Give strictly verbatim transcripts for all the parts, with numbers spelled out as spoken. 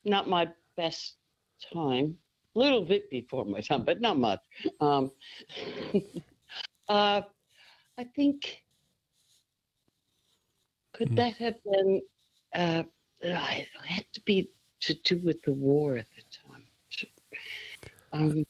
not my best time. A little bit before my time, but not much. Um, uh, I think, could Hmm. that have been, uh, it had to be to do with the war at the time. Um,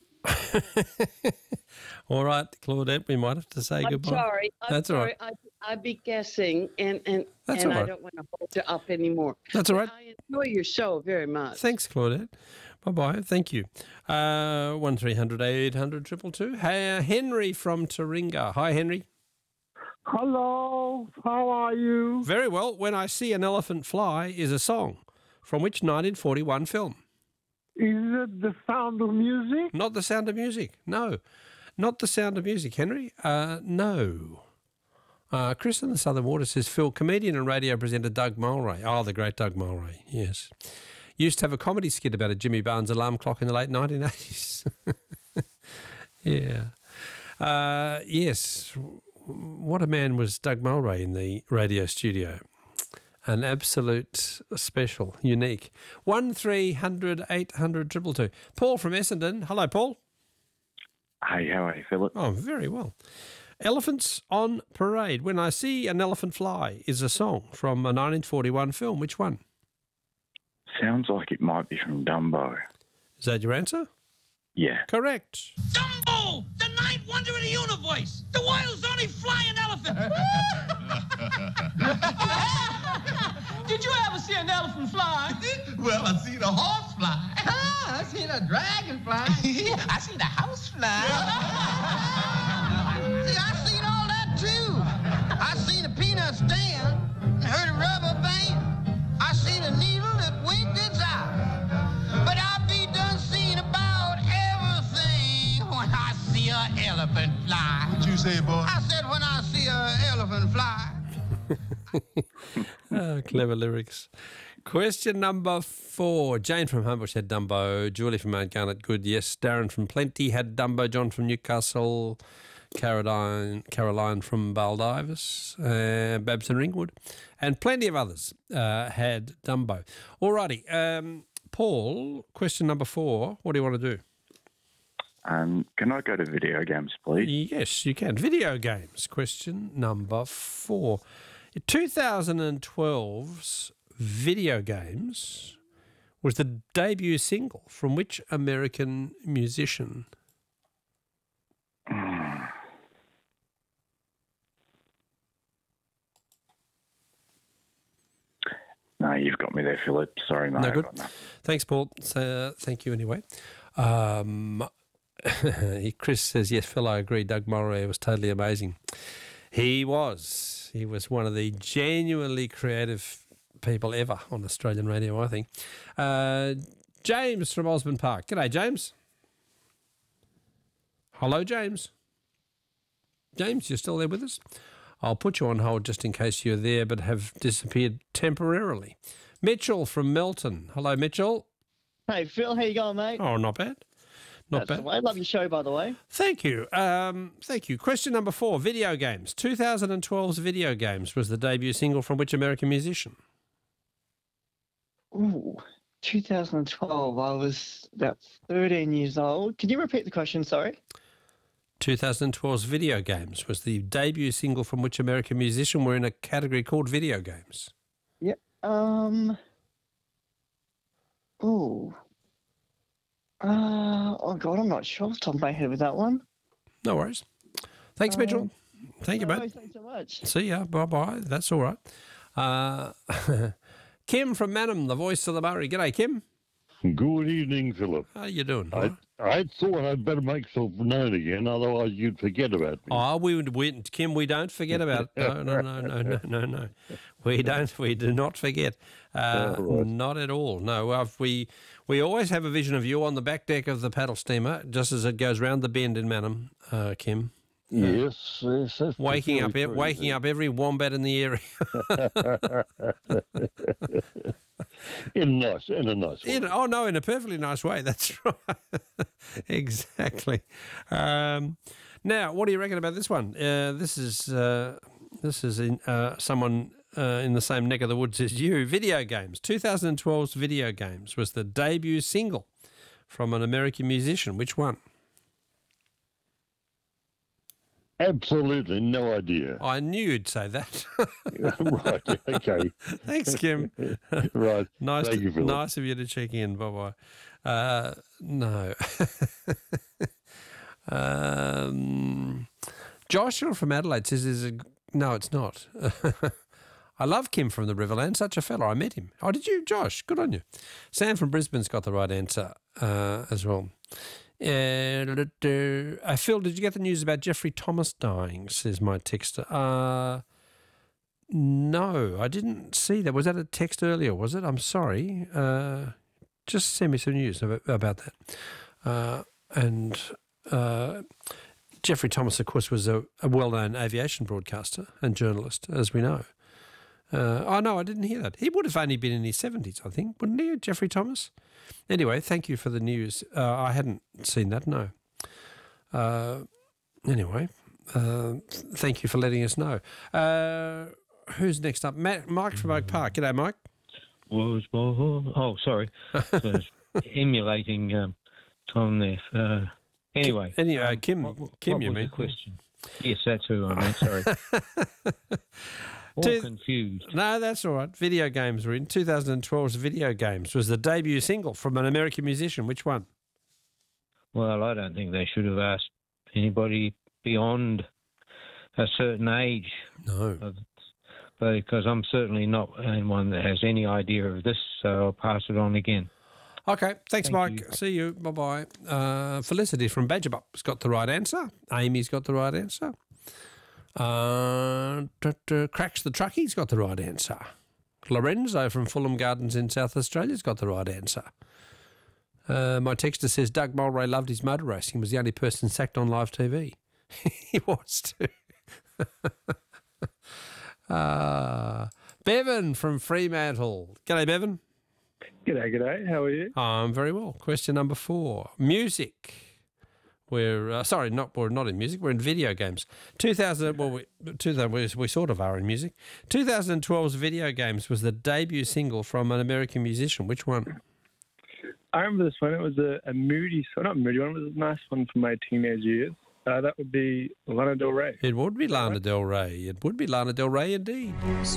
All right, Claudette, we might have to say I'm goodbye. sorry. I'm That's all sorry. right. I, I'd be guessing, and, and, That's and all I right. don't want to hold you up anymore. That's all But right. I enjoy your show very much. Thanks, Claudette. Bye-bye. Thank you. Uh, one three hundred eight hundred two two two. Hey, uh, Henry from Taringa. Hi, Henry. Hello, how are you? Very well. When I See an Elephant Fly is a song from which nineteen forty-one film? Is it The Sound of Music? Not The Sound of Music. No. Not The Sound of Music, Henry. Uh, no. Uh, Chris in the Southern Water says, Phil, comedian and radio presenter Doug Mulray. Oh, the great Doug Mulray, yes. Used to have a comedy skit about a Jimmy Barnes alarm clock in the late nineteen eighties. Yeah. Uh, yes. What a man was Doug Mulray in the radio studio. An absolute special, unique. one three hundred eight hundred two two two. Paul from Essendon. Hello, Paul. Hey, how are you, Philip? Oh, very well. Elephants on Parade. When I See an Elephant Fly is a song from a nineteen forty-one film. Which one? Sounds like it might be from Dumbo. Is that your answer? Yeah. Correct. Dumbo, the ninth wonder of the universe, the world's only flying elephant. Did you ever see an elephant fly? Well, I seen a horse fly. Ah, I seen a dragon fly. I seen a house fly. See, I seen all that too. I seen a peanut stand, heard a rubber band. I seen a needle that winked its eye. But I be done seeing about everything when I see an elephant fly. What you say, boy? I said when I see an elephant fly. Oh, clever lyrics. Question number four. Jane from Homebush had Dumbo. Julie from Mount Garnet, good, yes. Darren from Plenty had Dumbo. John from Newcastle. Caroline, Caroline from Baldivis. Uh, Babs and Ringwood. And plenty of others uh, had Dumbo. Alrighty. Um, Paul, question number four. What do you want to do? Um, can I go to video games, please? Yes, you can. Video games. Question number four. twenty twelve's Video Games was the debut single from which American musician? No, you've got me there, Philip. Sorry, mate. No I've good. got nothing. Thanks, Paul. So, uh, thank you anyway. Um, Chris says, yes, Phil, I agree. Doug Mulray was totally amazing. He was. He was one of the genuinely creative people ever on Australian radio, I think. Uh, James from Osborne Park. G'day, James. Hello, James. James, you're still there with us? I'll put you on hold just in case you're there but have disappeared temporarily. Mitchell from Melton. Hello, Mitchell. Hey, Phil, how you going, mate? Oh, not bad. Not That's bad. the way. Love your show, by the way. Thank you. Um, thank you. Question number four, video games. twenty twelve's Video Games was the debut single from which American musician? Ooh, twenty twelve. I was about thirteen years old. Can you repeat the question? Sorry. twenty twelve's Video Games was the debut single from which American musician were in a category called video games. Yep. Um. Ooh. Uh, oh, God, I'm not sure off the top of my head with that one. No worries. Thanks, Mitchell. Um, Thank you, no mate. worries, Thanks so much. See ya. Bye-bye. That's all right. Uh, Kim from Manham, the voice of the Murray. G'day, Kim. Good evening, Philip. How you doing? I, I thought I'd better make myself known again, otherwise you'd forget about me. Oh, we would, we, Kim, we don't forget about. No, no, no, no, no, no, no. We don't. We do not forget. Uh, right. Not at all. No, uh, we we always have a vision of you on the back deck of the paddle steamer, just as it goes round the bend in Manham, uh, Kim. Yes, yes. That's Waking up, very e- true, waking up every wombat in the area. in nice, in a nice way. In, oh no, in a perfectly nice way. That's right. Exactly. Um, now, what do you reckon about this one? Uh, this is uh, this is in, uh, someone uh, in the same neck of the woods as you. Video games. twenty twelve's Video Games was the debut single from an American musician. Which one? Absolutely no idea. I knew you'd say that. Right, okay. Thanks, Kim. Right. Nice, Thank to, you, Philip. nice of you to check in. Bye bye. Uh, no. um, Joshua from Adelaide says, "Is a no, it's not." I love Kim from the Riverland. Such a fella. I met him. Oh, did you, Josh? Good on you. Sam from Brisbane's got the right answer uh, as well. Uh, uh, Phil, did you get the news about Jeffrey Thomas dying? Says my texter. Uh, no, I didn't see that. Was that a text earlier, was it? I'm sorry. Uh, just send me some news about, about that. Uh, and uh, Jeffrey Thomas, of course, was a, a well-known aviation broadcaster and journalist, as we know. Uh, oh, no, I didn't hear that. He would have only been in his seventies, I think, wouldn't he, Jeffrey Thomas? Anyway, thank you for the news. Uh, I hadn't seen that, no. Uh, anyway, uh, thank you for letting us know. Uh, who's next up? Matt, Mike from Oak Park. G'day, Mike. Was born. Oh, sorry. So emulating um, Tom there. Uh, anyway. Anyway, uh, Kim, what, Kim what you was mean? the question? Yes, that's who I meant, sorry. All Two- confused. No, that's all right. Video games were in. twenty twelve's Video Games was the debut single from an American musician. Which one? Well, I don't think they should have asked anybody beyond a certain age. No. Of, because I'm certainly not anyone that has any idea of this, so I'll pass it on again. Okay, thanks, Thank Mike. you. See you. Bye-bye. Uh, Felicity from Badgerbuck's got the right answer. Amy's got the right answer. Uh, t- t- Cracks the Truckie's got the right answer. Lorenzo from Fulham Gardens in South Australia's got the right answer. Uh, my texter says Doug Mulray loved his motor racing, was the only person sacked on live T V. He was too. uh, Bevan from Fremantle. G'day, Bevan. G'day, g'day. How are you? I'm very well. Question number four. Music. We're uh, sorry, not we're not in music. We're in video games. Two thousand. Well, we, two thousand. We, we sort of are in music. twenty twelve's Video Games was the debut single from an American musician. Which one? I remember this one. It was a, a moody, so not moody one. It was a nice one from my teenage years. Uh, that would be Lana Del Rey. It would be Lana Del Rey. It would be Lana Del Rey indeed.